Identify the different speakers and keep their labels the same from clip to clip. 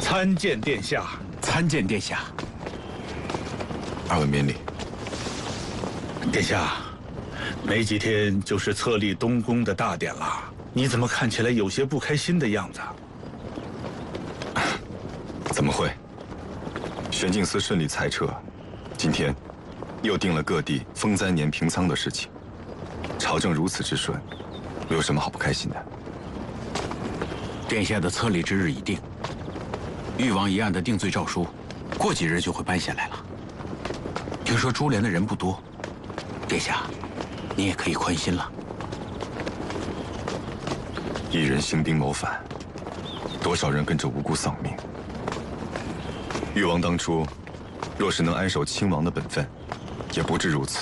Speaker 1: 参见殿下。
Speaker 2: 参见殿下。
Speaker 3: 二位免礼。
Speaker 1: 殿下，没几天就是册立东宫的大典了，你怎么看起来有些不开心的样子？
Speaker 3: 怎么会？玄镜司顺利裁撤，今天又定了各地风灾年平仓的事情，朝政如此之顺，我有什么好不开心的？
Speaker 2: 殿下的册立之日已定，誉王一案的定罪诏书，过几日就会颁下来了。听说株连的人不多，殿下，你也可以宽心了。
Speaker 3: 一人兴兵谋反，多少人跟着无辜丧命。誉王当初若是能安守亲王的本分，也不至如此。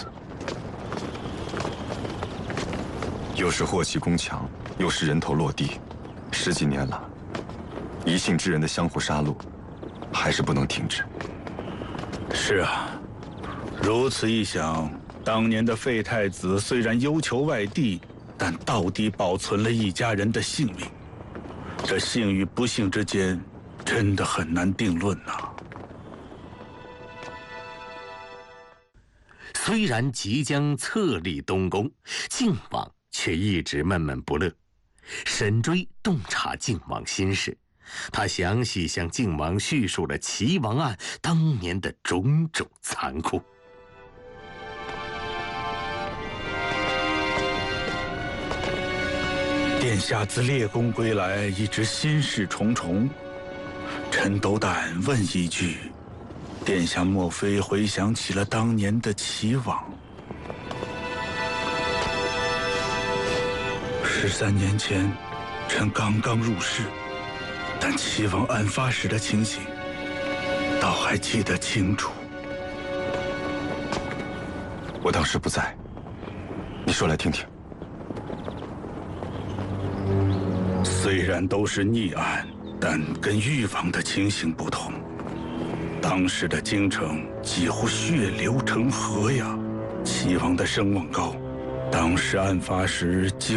Speaker 3: 又是祸气攻强，又是人头落地，10几年了，一姓之人的相互杀戮，还是不能停止。
Speaker 1: 是啊，如此一想，当年的废太子虽然忧求外地，但到底保存了一家人的性命。这幸与不幸之间，真的很难定论呐。
Speaker 4: 虽然即将册立东宫，靖王却一直闷闷不乐。沈追洞察靖王心事，他详细向靖王叙述了齐王案当年的种种残酷。
Speaker 1: 殿下自列宫归来，一直心事重重。臣斗胆问一句，殿下莫非回想起了当年的齐王？13年前，臣刚刚入仕，但齐王案发时的情形，倒还记得清楚。
Speaker 3: 我当时不在，你说来听听。
Speaker 1: 虽然都是逆案，但跟誉王的情形不同。当时的京城几乎血流成河呀，齐王的声望高，当时案发时几